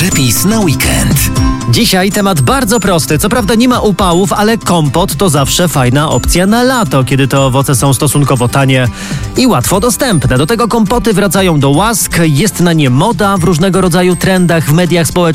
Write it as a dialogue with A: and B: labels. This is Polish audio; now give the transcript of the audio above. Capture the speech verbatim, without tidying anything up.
A: Przepis na weekend.
B: Dzisiaj temat bardzo prosty. Co prawda nie ma upałów, ale kompot to zawsze fajna opcja na lato, kiedy te owoce są stosunkowo tanie i łatwo dostępne. Do tego kompoty wracają do łask, jest na nie moda w różnego rodzaju trendach w mediach społecznościowych.